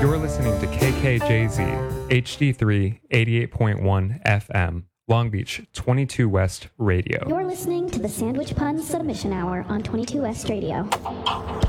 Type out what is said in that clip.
You're listening to KKJZ, HD3, 88.1 FM, Long Beach, 22 West Radio. You're listening to the Sandwich Pun Submission Hour on 22 West Radio.